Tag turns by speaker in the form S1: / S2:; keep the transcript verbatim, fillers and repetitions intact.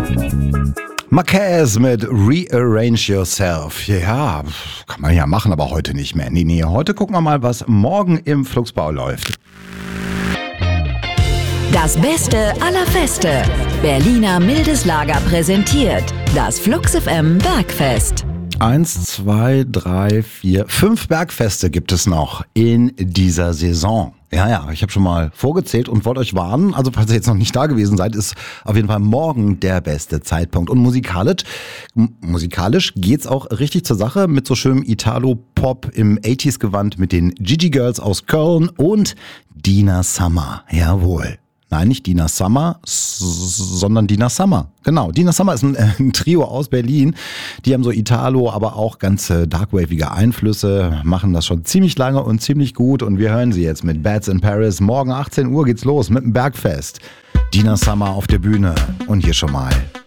S1: Marquez mit Rearrange Yourself. Ja, kann man ja machen, aber heute nicht mehr. Nee, nee, heute gucken wir mal, was morgen im Flugsbau läuft.
S2: Das Beste aller Feste. Berliner Mildes Lager präsentiert das Flux F M Bergfest.
S1: Eins, zwei, drei, vier, fünf Bergfeste gibt es noch in dieser Saison. Ja, ja, ich habe schon mal vorgezählt und wollte euch warnen, also falls ihr jetzt noch nicht da gewesen seid, ist auf jeden Fall morgen der beste Zeitpunkt. Und musikalisch, m- musikalisch geht's auch richtig zur Sache mit so schönem Italo-Pop im achtziger-Gewand mit den Gigi Girls aus Köln und Dina Summer. Jawohl. Nein, nicht Dina Summer, s- sondern Dina Summer. Genau, Dina Summer ist ein, äh, ein Trio aus Berlin. Die haben so Italo, aber auch ganz äh, darkwavige Einflüsse, machen das schon ziemlich lange und ziemlich gut. Und wir hören sie jetzt mit Bats in Paris. Morgen achtzehn Uhr geht's los mit dem Bergfest. Dina Summer auf der Bühne. Und hier schon mal